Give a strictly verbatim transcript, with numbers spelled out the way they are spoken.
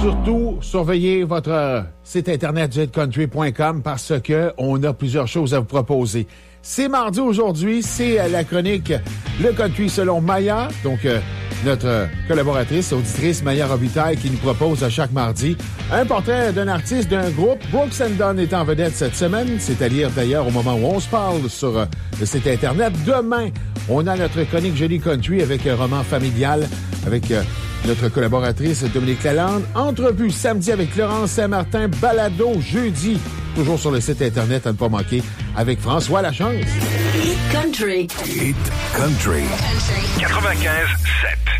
surtout, surveillez votre site internet jet country point com parce que on a plusieurs choses à vous proposer. C'est mardi aujourd'hui, c'est la chronique Le Country selon Maya, donc euh, notre collaboratrice, auditrice Maya Robitaille qui nous propose à chaque mardi un portrait d'un artiste d'un groupe. Brooks and Dunn est en vedette cette semaine, c'est à lire d'ailleurs au moment où on se parle sur euh, le site internet. Demain, on a notre chronique Jolie Country avec un roman familial avec euh, notre collaboratrice Dominique Lalande. Entrevue samedi avec Laurence Saint-Martin. Balado jeudi, toujours sur le site internet à ne pas manquer, avec François Lachance. Hit Country. Hit Country. Country. quatre-vingt-quinze sept.